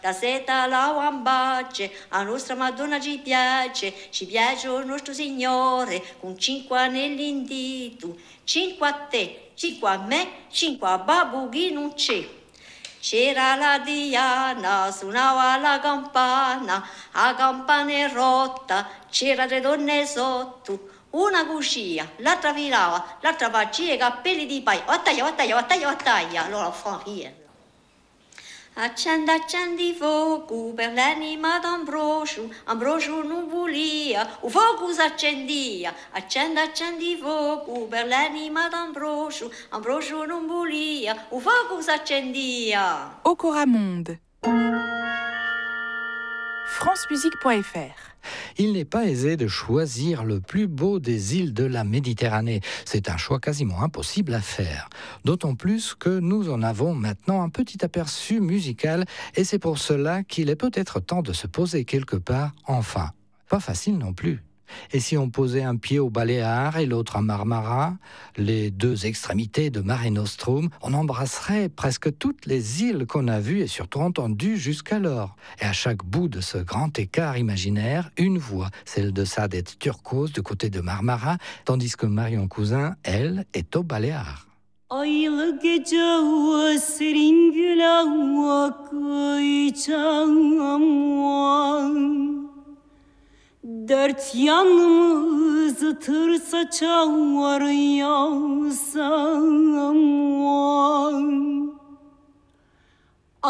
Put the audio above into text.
Da seta la wambace, a nostra Madonna ci piace il nostro Signore, con 5 anelli in dito, 5 a te, 5 a me, 5 a babbo che non c'è. C'era la Diana, suonava la campana, a campana è rotta, c'era 3 donne sotto, una cucia, l'altra filava, l'altra faceva i cappelli di paia, ottaglia, allora fa ridere. Accendi fuoco per l'anima d'Ambrosio, Ambrosio non volia, il fuoco s'accendia. Accendi fuoco per l'anima d'Ambrosio, Ambrosio non volia, il fuoco s'accendia. Okora Monde. francemusique.fr. Il n'est pas aisé de choisir le plus beau des îles de la Méditerranée. C'est un choix quasiment impossible à faire. D'autant plus que nous en avons maintenant un petit aperçu musical et c'est pour cela qu'il est peut-être temps de se poser quelque part, enfin. Pas facile non plus. Et si on posait un pied aux Baléares et l'autre à Marmara, les deux extrémités de Mare Nostrum, on embrasserait presque toutes les îles qu'on a vues et surtout entendues jusqu'alors. Et à chaque bout de ce grand écart imaginaire, une voix, celle de Sadet Turcos du côté de Marmara, tandis que Marion Cousin, elle, est aux Baléares. Aylı gece serin güle akacağım. Dört yanımızı tır saçar yağsam var.